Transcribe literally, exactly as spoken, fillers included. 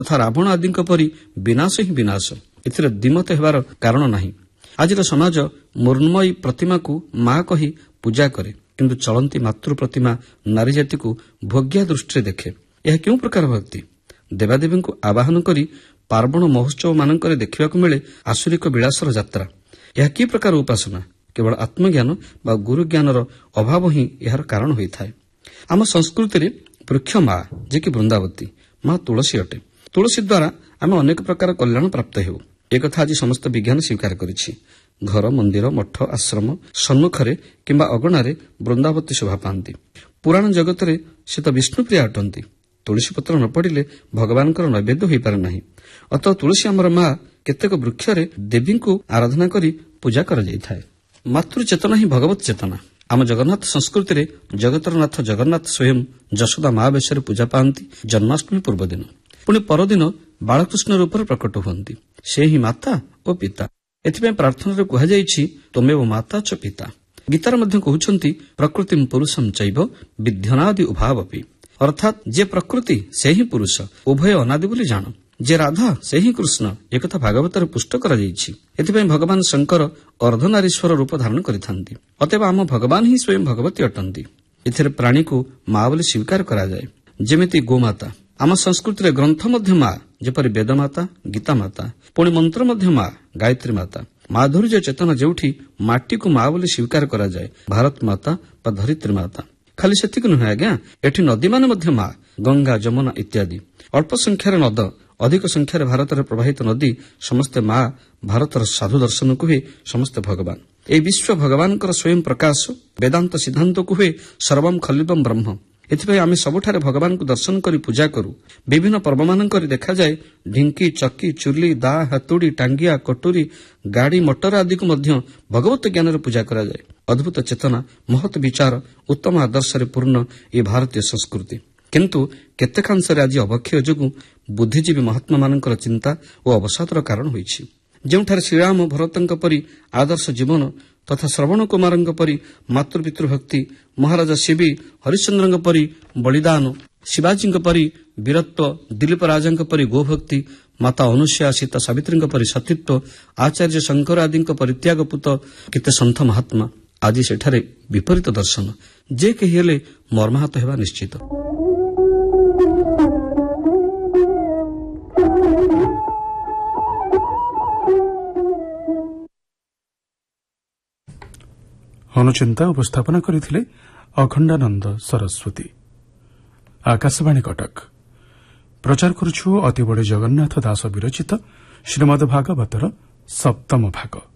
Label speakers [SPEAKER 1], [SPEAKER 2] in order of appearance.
[SPEAKER 1] ତଥା ରାବଣ ଆଦିଙ୍କ ପରି ବିନାଶ ହିଁ ବିନାଶ। ଏଥିରେ ଦ୍ୱିମତ ହେବାର କାରଣ ନାହିଁ। ଆଜିର ସମାଜ ମୃଣ୍ମୟୀ ପ୍ରତିମାକୁ ମା କହି ପୂଜା କରେ, କିନ୍ତୁ ଚଳନ୍ତି ମାତୃ ପ୍ରତିମା ନାରୀ ଜାତିକୁ ଭୋଗ୍ୟା ଦୃଷ୍ଟିରେ ଦେଖେ। ଏହା କେଉଁ ପ୍ରକାର ଭକ୍ତି? ଦେବାଦେବୀଙ୍କୁ ଆବାହନ କରି ପାର୍ବଣ ମହୋତ୍ସବମାନଙ୍କରେ ଦେଖିବାକୁ ମିଳେ ଆସୁରିକ ବିଳାସର ଯାତ୍ରା। ଏହା କି ପ୍ରକାର ଉପାସନା? କେବଳ ଆତ୍ମଜ୍ଞାନ ବା ଗୁରୁଜ୍ଞାନର ଅଭାବ ହିଁ ଏହାର କାରଣ ହୋଇଥାଏ। ଆମ ସଂସ୍କୃତିରେ ବୃକ୍ଷ ମା, ଯିଏକି ବୃନ୍ଦାବତୀ ମା ତୁଳସୀ ଅଟେ। ତୁଳସୀ ଦ୍ୱାରା ଆମେ ଅନେକ ପ୍ରକାର କଲ୍ୟାଣ ପ୍ରାପ୍ତ ହେଉ, ଏକଥା ଆଜି ସମସ୍ତ ବିଜ୍ଞାନ ସ୍ୱୀକାର କରିଛି। ଘର, ମନ୍ଦିର, ମଠ, ଆଶ୍ରମ ସମ୍ମୁଖରେ କିମ୍ବା ଅଗଣାରେ ବୃନ୍ଦାବତୀ ଶୋଭା ପାଆନ୍ତି। ପୁରାଣ ଜଗତରେ ସେ ତ ବିଷ୍ଣୁପ୍ରିୟା ଅଟନ୍ତି। ତୁଳସୀ ପତ୍ର ନ ପଡ଼ିଲେ ଭଗବାନଙ୍କର ନୈବେଦ୍ୟ ହୋଇପାରେ ନାହିଁ। ଅତଃ ତୁଳସୀ ଆମର ମା। କେତେକ ବୃକ୍ଷରେ ଦେବୀଙ୍କୁ ଆରାଧନା କରି ପୂଜା କରାଯାଇଥାଏ। ମାତୃଚେତନା ହିଁ ଭଗବତ ଚେତନା। ଆମ ଜଗନ୍ନାଥ ସଂସ୍କୃତିରେ ଜଗତର ନାଥ ଜଗନ୍ନାଥ ସ୍ୱୟଂ ଯଶୋଦା ମା ବେଶରେ ପୂଜା ପାଆନ୍ତି ଜନ୍ମାଷ୍ଟମୀ ପୂର୍ବ ଦିନ। ପୁଣି ପରଦିନ ବାଳକୃଷ୍ଣ ରୂପରେ ପ୍ରକଟ ହୁଅନ୍ତି। ସେ ହିଁ ମାତା ଓ ପିତା। ଏଥିପାଇଁ ପ୍ରାର୍ଥନାରେ କୁହାଯାଇଛି, ତମେବ ମାତା ଚ ପିତା। ଗୀତାରେ ମଧ୍ୟ କହୁଛନ୍ତି, ପ୍ରକୃତିମ୍ ପୁରୁଷମ୍ ଚୈବ ବିଧ୍ୟନାଦି ଉଭାବପି। ଅର୍ଥାତ୍ ଯେ ପ୍ରକୃତି ସେ ହିଁ ପୁରୁଷ, ଉଭୟ ଅନାଦି ବୋଲି ଜାଣ। ଯେ ରାଧା ସେ ହିଁ କୃଷ୍ଣ, ଏକଥା ଭାଗବତରେ ପୁଷ୍ଟ କରାଯାଇଛି। ଏଥିପାଇଁ ଭଗବାନ ଶଙ୍କର ଅର୍ଦ୍ଧନାରୀଶ୍ୱର ରୂପ ଧାରଣ କରିଥାନ୍ତି। ଅତଏବ ଆମ ଭଗବାନ ହିଁ ସ୍ୱୟଂ ଭଗବତୀ ଅଟନ୍ତି। ଏଥିରେ ପ୍ରାଣୀକୁ ମା ବୋଲି ସ୍ୱୀକାର କରାଯାଏ, ଯେମିତି ଗୋମାତା। ଆମ ସଂସ୍କୃତିରେ ଗ୍ରନ୍ଥ ମଧ୍ୟ ମା, ଯେପରି ବେଦମାତା, ଗୀତାମାତା। ପୁଣି ମନ୍ତ୍ର ମଧ୍ୟ ମା, ଗାୟତ୍ରୀ ମାତା। ମାଧୁର୍ଯ୍ୟ ଚେତନା ଯେଉଁଠି ମାଟିକୁ ମା ବୋଲି ସ୍ୱୀକାର କରାଯାଏ, ଭାରତ ମାତା ବା ଧରିତ୍ରୀ ମାତା। ଖାଲି ସେତିକି ନୁହେଁ ଆଜ୍ଞା, ଏଠି ନଦୀମାନେ ମଧ୍ୟ ମା, ଗଙ୍ଗା, ଯମୁନା ଇତ୍ୟାଦି। ଅଳ୍ପ ସଂଖ୍ୟାରେ ନଦ, ଅଧିକ ସଂଖ୍ୟାରେ ଭାରତରେ ପ୍ରବାହିତ ନଦୀ ସମସ୍ତେ ମା। ଭାରତର ସାଧୁ ଦର୍ଶନକୁ ହୁଏ ସମସ୍ତେ ଭଗବାନ। ଏହି ବିଶ୍ୱ ଭଗବାନଙ୍କର ସ୍ୱୟଂ ପ୍ରକାଶ। ବେଦାନ୍ତ ସିଦ୍ଧାନ୍ତକୁ ହୁଏ ସର୍ବମ୍ ଖଲିବମ୍ ବ୍ରହ୍ମ। ଏଥିପାଇଁ ଆମେ ସବୁଠାରେ ଭଗବାନଙ୍କୁ ଦର୍ଶନ କରି ପୂଜା କରୁ। ବିଭିନ୍ନ ପର୍ବମାନଙ୍କରେ ଦେଖାଯାଏ ଢିଙ୍କି, ଚକି, ଚୁଲି, ଦା, ହାତୁଡ଼ି, ଟାଙ୍ଗିଆ, କଟୁରୀ, ଗାଡ଼ି, ମଟର ଆଦିକୁ ମଧ୍ୟ ଭଗବତ ଜ୍ଞାନରେ ପୂଜା କରାଯାଏ। ଅଦ୍ଭୁତ ଚେତନା, ମହତ୍ ବିଚାର, ଉତ୍ତମ ଆଦର୍ଶରେ ପୂର୍ଣ୍ଣ ଏ ଭାରତୀୟ ସଂସ୍କୃତି। କିନ୍ତୁ କେତେକାଂଶରେ ଆଜି ଅବକ୍ଷୟ ଯୋଗୁଁ ବୁଦ୍ଧିଜୀବୀ ମହାତ୍ମାମାନଙ୍କର ଚିନ୍ତା ଓ ଅବସାଦର କାରଣ ହୋଇଛି। ଯେଉଁଠାରେ ଶ୍ରୀରାମ ଭରତଙ୍କ ପରି ଆଦର୍ଶ ଜୀବନ ତଥା ଶ୍ରବଣ କୁମାରଙ୍କ ପରି ମାତୃପିତୃଭକ୍ତି, ମହାରାଜା ଶିବି ହରିଶ୍ଚନ୍ଦ୍ରଙ୍କ ପରି ବଳିଦାନ, ଶିବାଜୀଙ୍କ ପରି ବୀରତ୍ୱ, ଦିଲ୍ଲୀପ ରାଜାଙ୍କ ପରି ଗୋଭକ୍ତି, ମାତା ଅନୁସୂୟା, ସୀତା ସାବିତ୍ରୀଙ୍କ ପରି ସତୀତ୍ୱ, ଆଚାର୍ଯ୍ୟ ଶଙ୍କର ଆଦିଙ୍କ ପରିତ୍ୟାଗ ପୂତ କେତେ ସନ୍ଥ ମହାତ୍ମା, ଆଜି ସେଠାରେ ବିପରୀତ ଦର୍ଶନ। ଯେ କେହି ହେଲେ ମର୍ମାହତ ହେବା ନିଶ୍ଚିତ।
[SPEAKER 2] ଅନୁଚିନ୍ତା ଉପସ୍ଥାପନା କରିଥିଲେ ଅଖଣ୍ଡାନନ୍ଦ ସରସ୍ୱତୀ। ଆକାଶବାଣୀ କଟକ। ପ୍ରଚାର କରୁଛୁ ଅତିବଡ଼ି ଜଗନ୍ନାଥ ଦାସ ବିରଚିତ ଶ୍ରୀମଦ୍ ଭାଗବତର ସପ୍ତମ ଭାଗ।